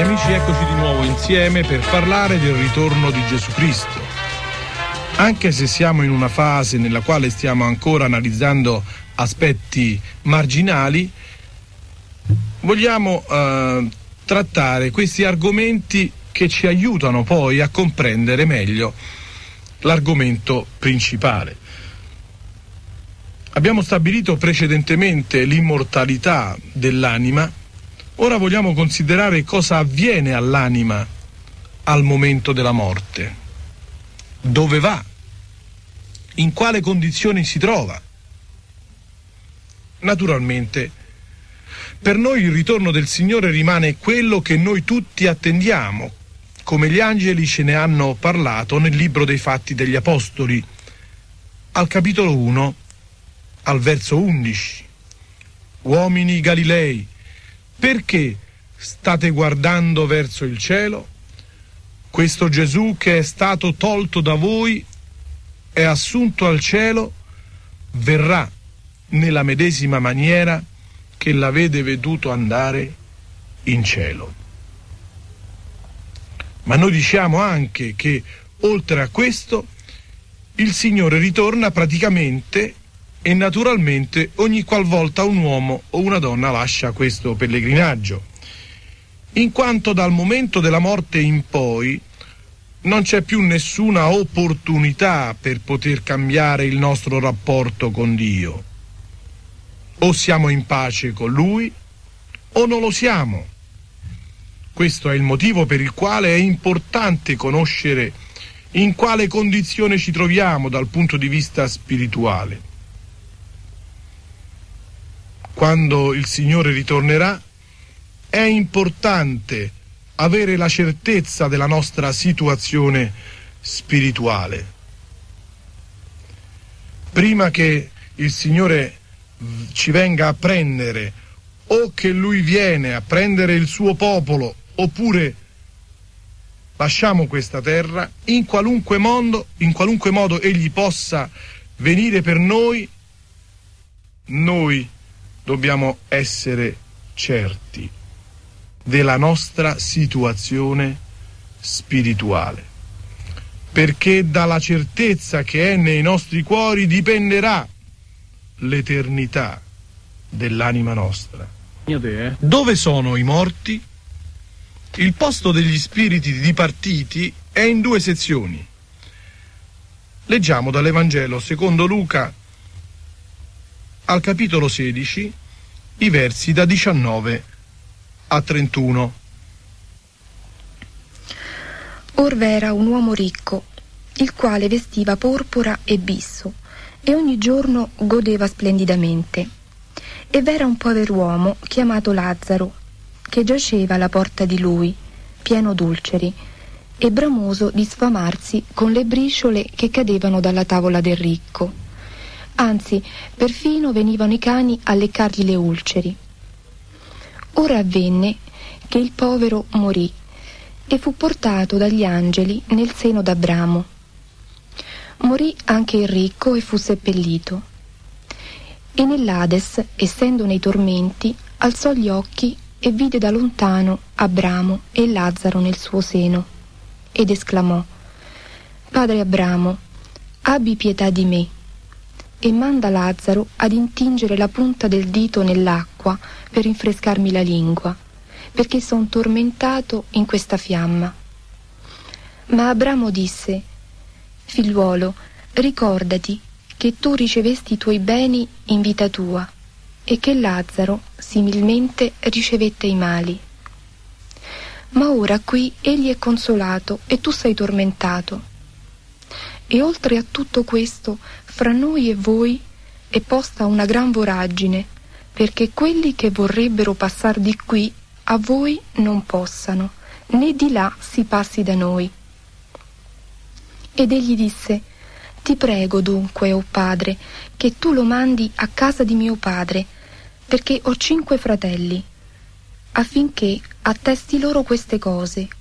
Cari amici, eccoci di nuovo insieme per parlare del ritorno di Gesù Cristo. Anche se siamo in una fase nella quale stiamo ancora analizzando aspetti marginali, vogliamo trattare questi argomenti che ci aiutano poi a comprendere meglio l'argomento principale. Abbiamo stabilito precedentemente l'immortalità dell'anima. Ora vogliamo considerare cosa avviene all'anima al momento della morte. Dove va? In quale condizioni si trova? Naturalmente, per noi il ritorno del Signore rimane quello che noi tutti attendiamo, come gli angeli ce ne hanno parlato nel libro dei Fatti degli Apostoli, al capitolo 1, al verso 11. Uomini Galilei, perché state guardando verso il cielo? Questo Gesù che è stato tolto da voi e assunto al cielo verrà nella medesima maniera che l'avete veduto andare in cielo. Ma noi diciamo anche che oltre a questo il Signore ritorna praticamente e naturalmente ogni qualvolta un uomo o una donna lascia questo pellegrinaggio, in quanto dal momento della morte in poi non c'è più nessuna opportunità per poter cambiare il nostro rapporto con Dio. O siamo in pace con Lui o non lo siamo. Questo è il motivo per il quale è importante conoscere in quale condizione ci troviamo dal punto di vista spirituale. Quando il Signore ritornerà, è importante avere la certezza della nostra situazione spirituale. Prima che il Signore ci venga a prendere, o che Lui viene a prendere il suo popolo, oppure lasciamo questa terra, in qualunque modo Egli possa venire per noi dobbiamo essere certi della nostra situazione spirituale, perché dalla certezza che è nei nostri cuori dipenderà l'eternità dell'anima nostra. Dove sono i morti? Il posto degli spiriti dipartiti è in due sezioni. Leggiamo dall'Evangelo secondo Luca al capitolo 16, i versi da 19 a 31. Or v'era un uomo ricco, il quale vestiva porpora e bisso, e ogni giorno godeva splendidamente. E v'era un pover'uomo chiamato Lazzaro, che giaceva alla porta di lui, pieno d'ulceri, e bramoso di sfamarsi con le briciole che cadevano dalla tavola del ricco. Anzi, perfino venivano i cani a leccargli le ulceri. Ora avvenne che il povero morì e fu portato dagli angeli nel seno d'Abramo. Morì anche il ricco e fu seppellito. E nell'Ades, essendo nei tormenti, alzò gli occhi e vide da lontano Abramo e Lazzaro nel suo seno, ed esclamò: Padre Abramo, abbi pietà di me, e manda Lazzaro ad intingere la punta del dito nell'acqua per rinfrescarmi la lingua, perché son tormentato in questa fiamma. Ma Abramo disse: Figliuolo, ricordati che tu ricevesti i tuoi beni in vita tua, e che Lazzaro similmente ricevette i mali. Ma ora qui egli è consolato e tu sei tormentato. E oltre a tutto questo, fra noi e voi è posta una gran voragine, perché quelli che vorrebbero passar di qui a voi non possano, né di là si passi da noi. Ed egli disse: Ti prego dunque, o padre, che tu lo mandi a casa di mio padre, perché ho 5 fratelli, affinché attesti loro queste cose,